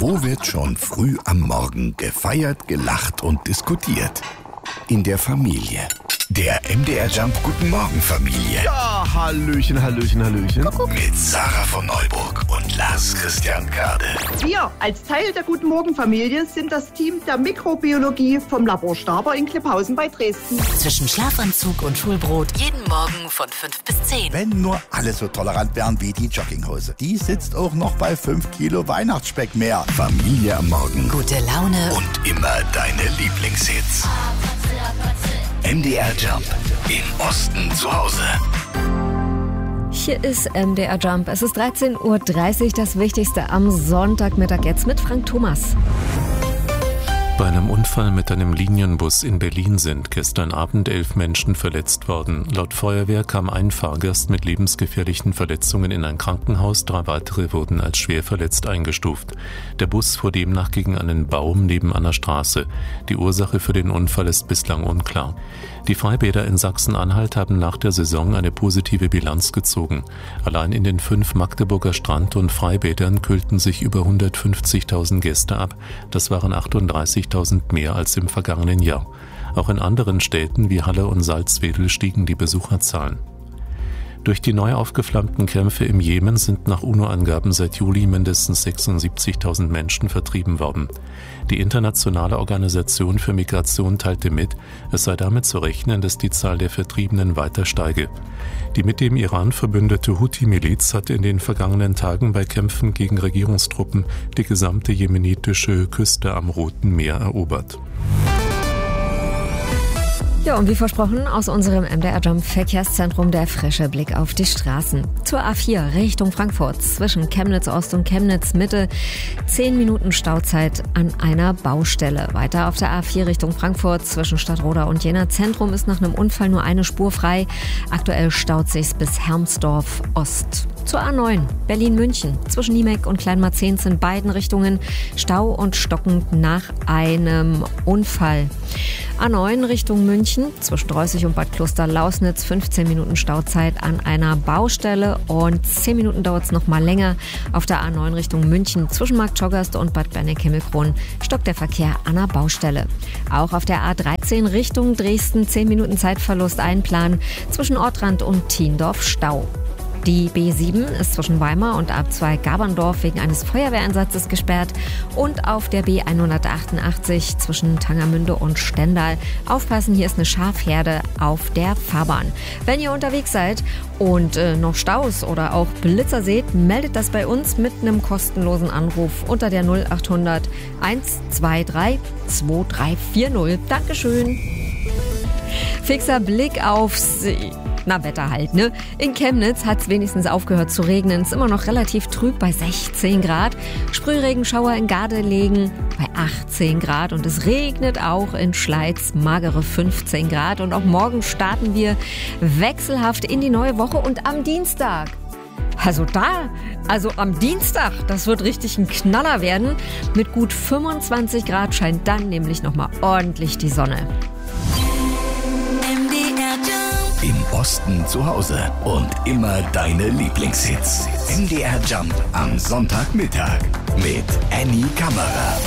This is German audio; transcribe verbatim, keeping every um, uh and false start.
So wird schon früh am Morgen gefeiert, gelacht und diskutiert. In der Familie. Der M D R Jump Guten Morgen Familie. Ja, Hallöchen, Hallöchen, Hallöchen. Mit Sarah von Neuburg und Lars Christian Kade. Wir als Teil der Guten Morgen Familie sind das Team der Mikrobiologie vom Labor Staber in Klipphausen bei Dresden. Zwischen Schlafanzug und Schulbrot jeden Morgen von fünf bis zehn. Wenn nur alle so tolerant wären wie die Jogginghose. Die sitzt auch noch bei fünf Kilo Weihnachtsspeck mehr. Familie am Morgen. Gute Laune. Und immer deine Lieblingshits. M D R Jump. Im Osten zu Hause. Hier ist M D R Jump. Es ist dreizehn Uhr dreißig, das Wichtigste am Sonntagmittag jetzt mit Frank Thomas. Bei einem Unfall mit einem Linienbus in Berlin sind gestern Abend elf Menschen verletzt worden. Laut Feuerwehr kam ein Fahrgast mit lebensgefährlichen Verletzungen in ein Krankenhaus, drei weitere wurden als schwer verletzt eingestuft. Der Bus fuhr demnach gegen einen Baum neben einer Straße. Die Ursache für den Unfall ist bislang unklar. Die Freibäder in Sachsen-Anhalt haben nach der Saison eine positive Bilanz gezogen. Allein in den fünf Magdeburger Strand- und Freibädern kühlten sich über hundertfünfzigtausend Gäste ab. Das waren achtunddreißigtausend mehr als im vergangenen Jahr. Auch in anderen Städten wie Halle und Salzwedel stiegen die Besucherzahlen. Durch die neu aufgeflammten Kämpfe im Jemen sind nach UNO-Angaben seit Juli mindestens sechsundsiebzigtausend Menschen vertrieben worden. Die Internationale Organisation für Migration teilte mit, es sei damit zu rechnen, dass die Zahl der Vertriebenen weiter steige. Die mit dem Iran verbündete Houthi-Miliz hat in den vergangenen Tagen bei Kämpfen gegen Regierungstruppen die gesamte jemenitische Küste am Roten Meer erobert. Ja, und wie versprochen, aus unserem M D R Jump Verkehrszentrum der frische Blick auf die Straßen. Zur A vier Richtung Frankfurt zwischen Chemnitz Ost und Chemnitz Mitte. Zehn Minuten Stauzeit an einer Baustelle. Weiter auf der A vier Richtung Frankfurt zwischen Stadtroda und Jena Zentrum ist nach einem Unfall nur eine Spur frei. Aktuell staut sich's bis Hermsdorf Ost. Zur A neun Berlin-München zwischen Niemek und Kleinmarzehns in beiden Richtungen Stau und stockend nach einem Unfall. A neun Richtung München zwischen Dreußig und Bad Kloster-Lausnitz fünfzehn Minuten Stauzeit an einer Baustelle und zehn Minuten dauert es noch mal länger. Auf der A neun Richtung München zwischen Marktschaugerst und Bad Berneck-Himmelkron stockt der Verkehr an einer Baustelle. Auch auf der A dreizehn Richtung Dresden zehn Minuten Zeitverlust einplanen zwischen Ortrand und Thiendorf Stau. Die B sieben ist zwischen Weimar und A zwei Gaberndorf wegen eines Feuerwehreinsatzes gesperrt und auf der B hundertachtundachtzig zwischen Tangermünde und Stendal. Aufpassen, hier ist eine Schafherde auf der Fahrbahn. Wenn ihr unterwegs seid und äh, noch Staus oder auch Blitzer seht, meldet das bei uns mit einem kostenlosen Anruf unter der null achthundert hundertzweiundzwanzig zweiunddreißig vierzig. Dankeschön. Fixer Blick aufs... Na, Wetter halt, ne? In Chemnitz hat's wenigstens aufgehört zu regnen. Ist immer noch relativ trüb bei sechzehn Grad. Sprühregenschauer in Gardelegen bei achtzehn Grad. Und es regnet auch in Schleiz magere fünfzehn Grad. Und auch morgen starten wir wechselhaft in die neue Woche. Und am Dienstag, also da, also am Dienstag, das wird richtig ein Knaller werden. Mit gut fünfundzwanzig Grad scheint dann nämlich nochmal ordentlich die Sonne. Im Osten zu Hause und immer deine Lieblingshits. M D R Jump am Sonntagmittag mit Annie Kammerer.